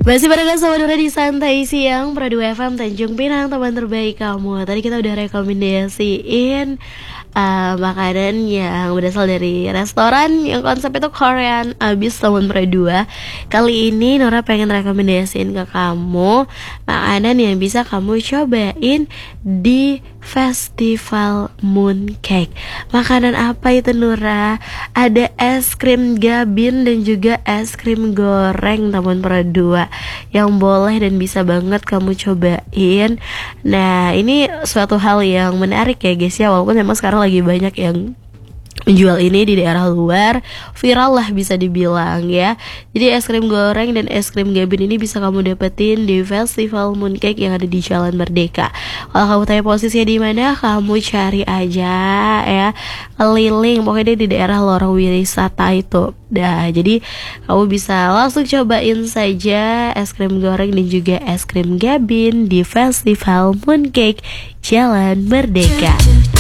Masih barengan sama Nora di Santai Siang Pro 2 FM Tanjung Pinang, teman terbaik kamu. Tadi kita udah rekomendasiin makanan yang berasal dari restoran yang konsep itu Korean abis teman Pro 2. Kali ini Nora pengen rekomendasiin ke kamu makanan yang bisa kamu cobain di Festival Mooncake. Makanan apa itu, Nora? Ada es krim gabin dan juga es krim goreng teman Pro 2 yang boleh dan bisa banget kamu cobain. Nah, ini suatu hal yang menarik ya guys ya, walaupun memang sekarang lagi banyak yang menjual ini di daerah luar, viral lah bisa dibilang ya. Jadi es krim goreng dan es krim gabin ini bisa kamu dapetin di Festival Mooncake yang ada di Jalan Merdeka. Kalau kamu tanya posisinya di mana, kamu cari aja ya, keliling pokoknya di daerah lorong wisata itu. Nah, jadi kamu bisa langsung cobain saja es krim goreng dan juga es krim gabin di Festival Mooncake Jalan Merdeka.